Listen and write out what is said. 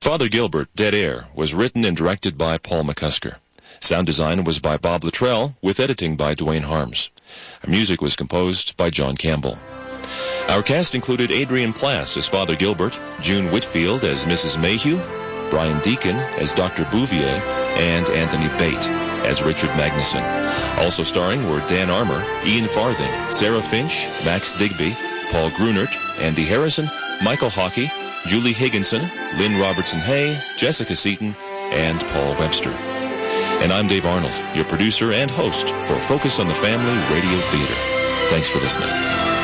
Father Gilbert, Dead Air, was written and directed by Paul McCusker. Sound design was by Bob Luttrell, with editing by Dwayne Harms. Our music was composed by John Campbell. Our cast included Adrian Plass as Father Gilbert, June Whitfield as Mrs. Mayhew, Brian Deacon as Dr. Bouvier, and Anthony Bate as Richard Magnuson. Also starring were Dan Armour, Ian Farthing, Sarah Finch, Max Digby, Paul Grunert, Andy Harrison, Michael Hockey, Julie Higginson, Lynn Robertson-Hay, Jessica Seaton, and Paul Webster. And I'm Dave Arnold, your producer and host for Focus on the Family Radio Theater. Thanks for listening.